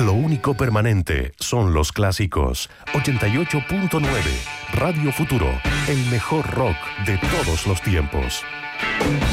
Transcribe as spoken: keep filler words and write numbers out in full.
Lo único permanente son los clásicos. ochenta y ocho punto nueve, Radio Futuro, el mejor rock de todos los tiempos.